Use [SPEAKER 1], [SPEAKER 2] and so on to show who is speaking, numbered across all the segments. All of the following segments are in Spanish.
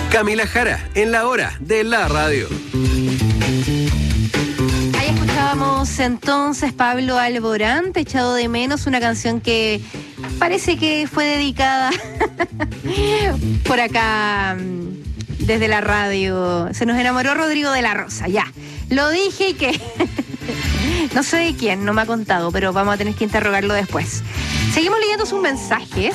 [SPEAKER 1] Camila Jara, en la hora de la radio.
[SPEAKER 2] Ahí escuchábamos entonces Pablo Alborán, Te he echado de menos, una canción que parece que fue dedicada por acá desde la radio. Se nos enamoró Rodrigo de la Rosa, ya. Lo dije y que no sé de quién, no me ha contado, pero vamos a tener que interrogarlo después. Seguimos leyendo sus mensajes.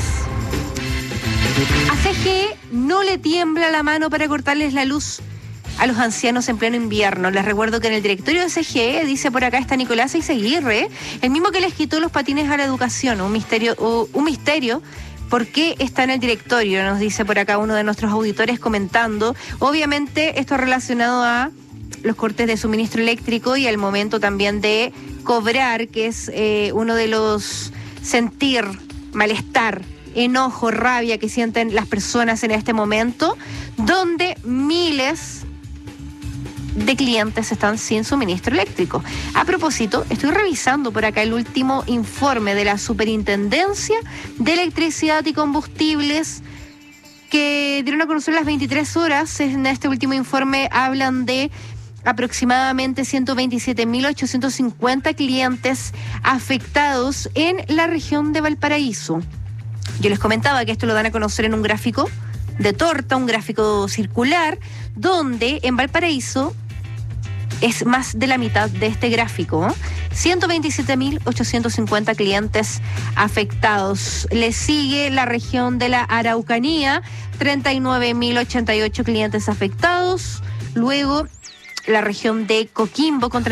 [SPEAKER 2] A CGE no le tiembla la mano para cortarles la luz a los ancianos en pleno invierno. Les recuerdo que en el directorio de CGE, dice por acá, está Nicolás Eizaguirre, el mismo que les quitó los patines a la educación. Un misterio. ¿Por qué está en el directorio? Nos dice por acá uno de nuestros auditores comentando. Obviamente esto relacionado a los cortes de suministro eléctrico y al momento también de cobrar, que es uno de los sentir, malestar, enojo, rabia que sienten las personas en este momento, donde miles de clientes están sin suministro eléctrico. A propósito, estoy revisando por acá el último informe de la Superintendencia de Electricidad y Combustibles que dieron a conocer las 23 horas. En este último informe hablan de aproximadamente 127.850 clientes afectados en la región de Valparaíso. Yo les comentaba que esto lo dan a conocer en un gráfico de torta, un gráfico circular, donde en Valparaíso es más de la mitad de este gráfico, 127.850 clientes afectados. Le sigue la región de la Araucanía, 39.088 clientes afectados. Luego la región de Coquimbo con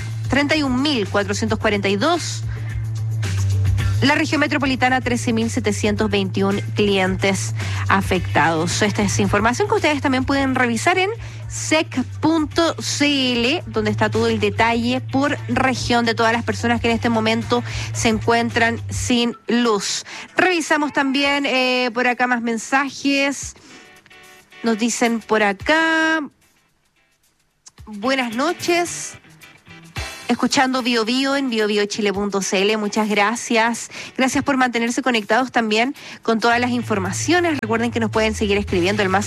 [SPEAKER 2] 31.442. La región metropolitana, 13.721 clientes afectados. Esta es información que ustedes también pueden revisar en sec.cl, donde está todo el detalle por región de todas las personas que en este momento se encuentran sin luz. Revisamos también por acá más mensajes. Nos dicen por acá, buenas noches. Escuchando Bio Bio en biobiochile.cl, muchas gracias. Gracias por mantenerse conectados también con todas las informaciones. Recuerden que nos pueden seguir escribiendo el más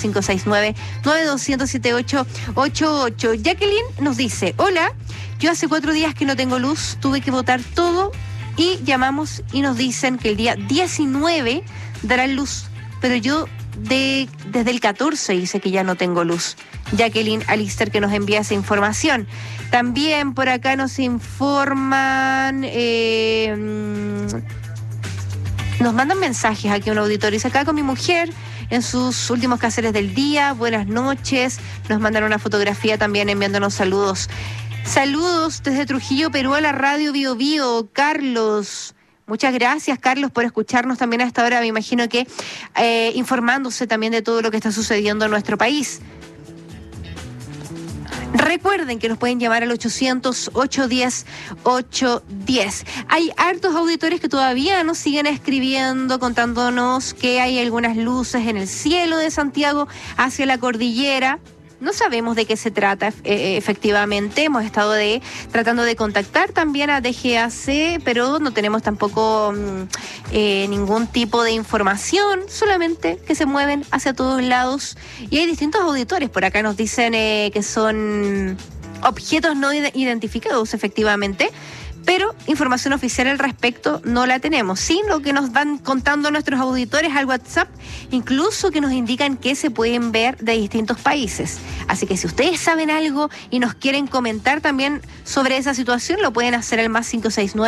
[SPEAKER 2] 569-92007888. Jacqueline nos dice, hola, yo hace 4 días que no tengo luz, tuve que botar todo y llamamos y nos dicen que el día 19 darán luz, pero yo desde el 14 dice que ya no tengo luz. Jacqueline Alister que nos envía esa información. También por acá nos informan, nos mandan mensajes aquí un auditorio. Dice, acá con mi mujer en sus últimos quehaceres del día, buenas noches. Nos mandan una fotografía también enviándonos saludos. Saludos desde Trujillo, Perú, a la radio Bio Bio, Carlos. Muchas gracias, Carlos, por escucharnos también a esta hora. Me imagino que informándose también de todo lo que está sucediendo en nuestro país. Recuerden que nos pueden llamar al 800-810-810. Hay hartos auditores que todavía nos siguen escribiendo, contándonos que hay algunas luces en el cielo de Santiago hacia la cordillera. No sabemos de qué se trata efectivamente. Hemos estado tratando de contactar también a DGAC, pero no tenemos tampoco ningún tipo de información, solamente que se mueven hacia todos lados. Y hay distintos auditores. Por acá nos dicen que son objetos no identificados efectivamente, pero información oficial al respecto no la tenemos. Sí, lo que nos van contando nuestros auditores al WhatsApp, incluso que nos indican que se pueden ver de distintos países. Así que si ustedes saben algo y nos quieren comentar también sobre esa situación, lo pueden hacer al más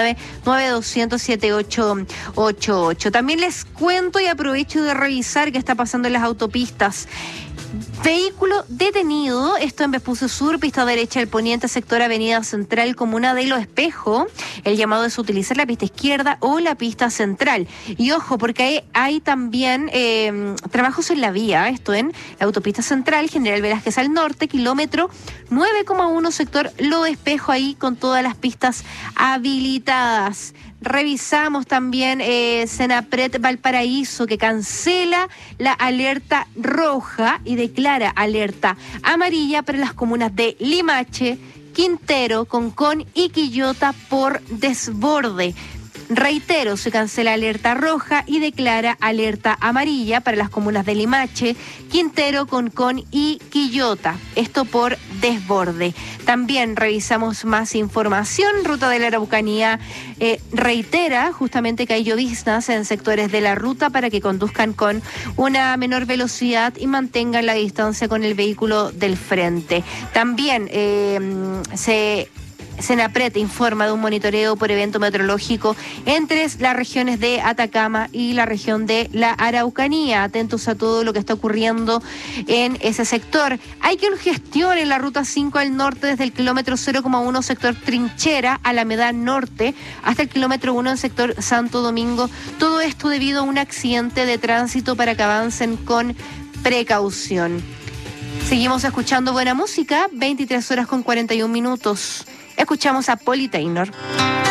[SPEAKER 2] 569-9200-7888. También les cuento y aprovecho de revisar qué está pasando en las autopistas. Vehículo detenido, esto en Vespucio Sur, pista derecha del poniente, sector Avenida Central, comuna de Los Espejos. El llamado es utilizar la pista izquierda o la pista central. Y ojo, porque hay también trabajos en la vía, esto en la autopista central, General Velázquez al norte, kilómetro 9,1, sector Los Espejos, ahí con todas las pistas habilitadas. Revisamos también Senapred Valparaíso, que cancela la alerta roja y declara alerta amarilla para las comunas de Limache, Quintero, Concón y Quillota por desborde. Reitero, se cancela alerta roja y declara alerta amarilla para las comunas de Limache, Quintero, Concón y Quillota. Esto por desborde. También revisamos más información. Ruta de la Araucanía reitera justamente que hay lloviznas en sectores de la ruta para que conduzcan con una menor velocidad y mantengan la distancia con el vehículo del frente. También Senapred informa de un monitoreo por evento meteorológico entre las regiones de Atacama y la región de la Araucanía. Atentos a todo lo que está ocurriendo en ese sector. Hay congestión en la ruta 5 al norte desde el kilómetro 0,1 sector Trinchera, Alameda Norte, hasta el kilómetro 1 en sector Santo Domingo. Todo esto debido a un accidente de tránsito, para que avancen con precaución. Seguimos escuchando buena música, 23 horas con 41 minutos. Escuchamos a Polly Taylor.